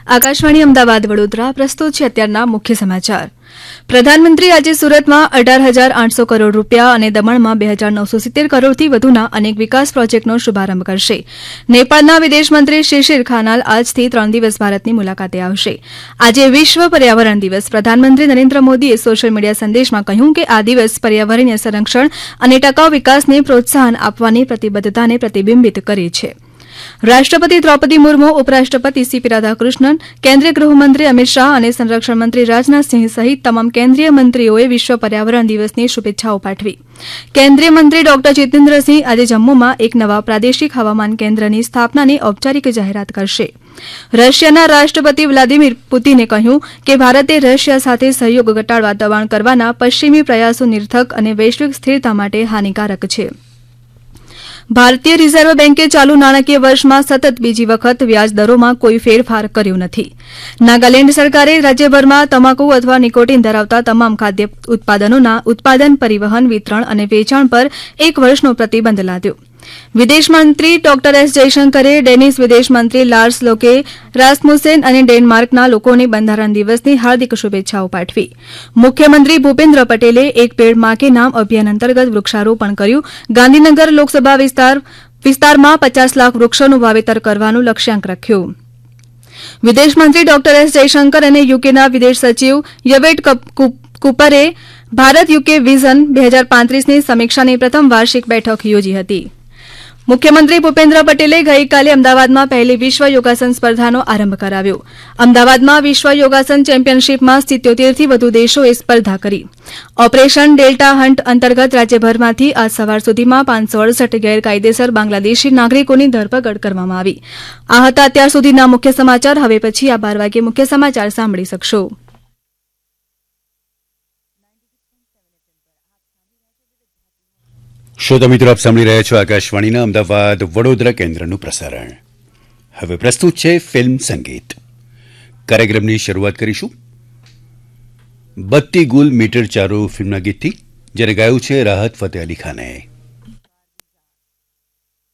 આકાશવાણી અમદાવાદ વડોદરા પ્રસ્તુત છે અત્યારના મુખ્ય સમાચાર. પ્રધાનમંત્રી આજે સુરતમાં 18,800 કરોડ રૂપિયા અને દમણમાં 2,970 કરોડથી વધુના અનેક વિકાસ પ્રોજેક્ટનો શુભારંભ કરશે. નેપાળના વિદેશમંત્રી શિશિર ખાનાલ આજથી 3 દિવસ ભારતની મુલાકાતે આવશે. આજે વિશ્વ પર્યાવરણ દિવસ. પ્રધાનમંત્રી નરેન્દ્ર મોદીએ સોશિયલ મીડિયા સંદેશમાં કહ્યું કે આ દિવસ પર્યાવરણીય સંરક્ષણ અને ટકાઉ વિકાસને પ્રોત્સાહન આપવાની પ્રતિબદ્ધતાને પ્રતિબિંબિત કરે છે. રાષ્ટ્રપતિ દ્રૌપદી મુર્મુ, ઉપરાષ્ટ્રપતિ સીપી રાધાકૃષ્ણન, કેન્દ્રીય ગૃહમંત્રી અમિત શાહ અને સંરક્ષણ મંત્રી રાજનાથસિંહ સહિત તમામ કેન્દ્રીય મંત્રીઓએ વિશ્વ પર્યાવરણ દિવસની શુભેચ્છાઓ પાઠવી. કેન્દ્રીય મંત્રી ડોક્ટર જીતેન્દ્રસિંહ આજે જમ્મુમાં એક નવા પ્રાદેશિક હવામાન કેન્દ્રની સ્થાપનાની ઔપચારિક જાહેરાત કરશે. રશિયાના રાષ્ટ્રપતિ વ્લાદિમીર પુતિને કહ્યું કે ભારતે રશિયા સાથે સહયોગ ઘટાડવા દબાણ કરવાના પશ્ચિમી પ્રયાસો નિરર્થક અને વૈશ્વિક સ્થિરતા માટે હાનિકારક છે. ભારતીય રિઝર્વ બેન્કે ચાલુ નાણાકીય વર્ષમાં સતત બીજી વખત વ્યાજ દરોમાં કોઈ ફેરફાર કર્યો નથી. નાગાલેન્ડ સરકારે રાજ્યભરમાં તમાકુ અથવા નિકોટીન ધરાવતા તમામ ખાદ્ય ઉત્પાદનોના ઉત્પાદન, પરિવહન, વિતરણ અને વેચાણ પર 1 વર્ષનો પ્રતિબંધ લાદ્યો. વિદેશમંત્રી ડોક્ટર એસ જયશંકરે ડેનિશ વિદેશમંત્રી લાર્સ લોકે રાસમુસેન અને ડેનમાર્કના લોકોને બંધારણ દિવસની હાર્દિક શુભેચ્છાઓ પાઠવી. મુખ્યમંત્રી ભૂપેન્દ્ર પટેલે એક પેડ માં કે નામ અભિયાન અંતર્ગત વૃક્ષારોપણ કર્યું. ગાંધીનગર લોકસભા વિસ્તારમાં 50 લાખ વૃક્ષોનું વાવેતર કરવાનું લક્ષ્યાંક રાખ્યું. વિદેશમંત્રી ડોક્ટર એસ જયશંકર અને યુકેના વિદેશ સચિવ યવેટ કુપરે ભારત યુકે વિઝન 2035ની સમીક્ષાની પ્રથમ વાર્ષિક બેઠક યોજી હતી. મુખ્યમંત્રી ભૂપેન્દ્ર પટેલે ગઈકાલે અમદાવાદમાં પહેલી વિશ્વ યોગાસન સ્પર્ધાનો આરંભ કરાવ્યો. અમદાવાદમાં વિશ્વ યોગાસન ચેમ્પિયનશીપમાં 77થી વધુ દેશોએ સ્પર્ધા કરી. ઓપરેશન ડેલ્ટા હન્ટ અંતર્ગત રાજ્યભરમાંથી આજ સવાર સુધીમાં 568 ગેરકાયદેસર બાંગ્લાદેશી નાગરિકોની ધરપકડ કરવામાં આવી. આ હતા અત્યાર સુધીના મુખ્ય સમાચાર. હવે પછી આ 12 વાગે મુખ્ય સમાચાર સાંભળી શકશો. શ્રોતા મિત્રો, આપ સાંભળી રહ્યા છો આકાશવાણીના અમદાવાદ વડોદરા કેન્દ્રનું પ્રસારણ. હવે પ્રસ્તુત છે ફિલ્મ સંગીત. કાર્યક્રમની શરૂઆત કરીશું બત્તી ગુલ મીટર ચારો ફિલ્મના ગીતથી, જ્યારે ગાયું છે રાહત ફતેહ અલી ખાને.